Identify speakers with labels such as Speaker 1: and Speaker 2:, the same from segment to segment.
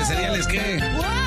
Speaker 1: de cereales qué?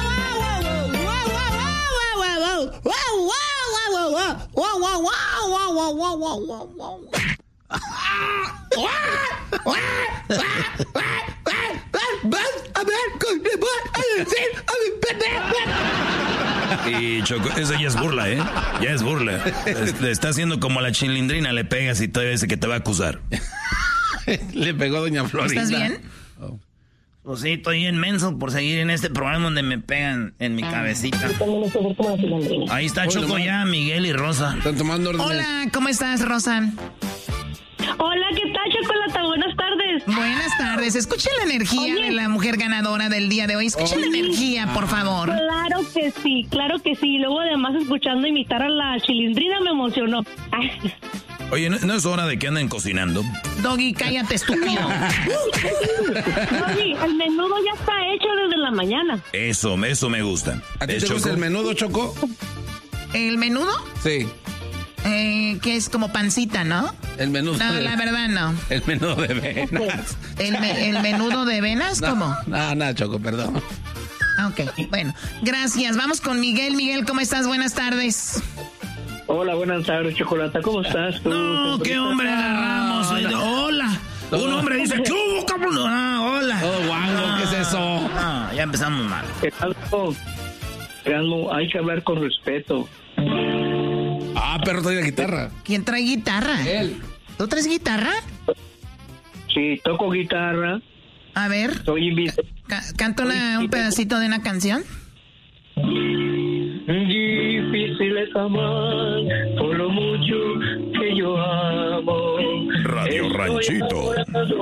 Speaker 2: Y Choco, eso ya es burla, ¿eh? Ya es burla. Le está haciendo como a la Chilindrina, le pegas y todavía dice que te va a acusar.
Speaker 1: Le pegó doña Florinda.
Speaker 3: ¿Estás bien?
Speaker 2: Oh. Pues sí, estoy inmenso por seguir en este programa donde me pegan en mi cabecita. Ahí está Choco ya, Miguel y Rosa.
Speaker 1: Están tomando órdenes.
Speaker 3: Hola, ¿cómo estás, Rosa?
Speaker 4: Hola, ¿qué tal, Chocolata? Buenas tardes.
Speaker 3: Buenas tardes. Escucha la energía de la mujer ganadora del día de hoy. Escucha la energía, por favor.
Speaker 4: Claro que sí, claro que sí. Luego, además, escuchando imitar a la Chilindrina me emocionó. Ay.
Speaker 2: Oye, ¿no es hora de que anden cocinando?
Speaker 3: Doggy, cállate, estúpido.
Speaker 4: Doggy, el menudo ya está hecho desde la mañana.
Speaker 2: Eso me gusta.
Speaker 1: ¿A ti te gusta el menudo, Choco?
Speaker 3: ¿El menudo?
Speaker 1: Sí.
Speaker 3: Que es como pancita, ¿no?
Speaker 1: El menudo.
Speaker 3: No, la verdad no.
Speaker 1: El menudo de venas.
Speaker 3: ¿El menudo de venas? ¿Cómo?
Speaker 1: No, Choco, perdón.
Speaker 3: Ok, bueno. Gracias. Vamos con Miguel. Miguel, ¿cómo estás? Buenas tardes.
Speaker 5: Hola, buenas tardes, Chocolata. ¿Cómo estás tú?
Speaker 2: No, qué hombre agarramos. Hola. Un hombre dice, ¿qué hubo, cabrón? Hola.
Speaker 1: Oh, guango, ¿qué es eso?
Speaker 2: Ya empezamos mal.
Speaker 5: Hay que hablar con respeto.
Speaker 1: Perro trae la guitarra.
Speaker 3: ¿Quién trae guitarra?
Speaker 1: Él.
Speaker 3: ¿Tú traes guitarra?
Speaker 5: Sí, toco guitarra.
Speaker 3: A ver.
Speaker 5: Soy invitado.
Speaker 3: ¿Canta un pedacito de una canción?
Speaker 5: Difícil es amar por lo mucho que yo amo.
Speaker 2: Radio Ranchito.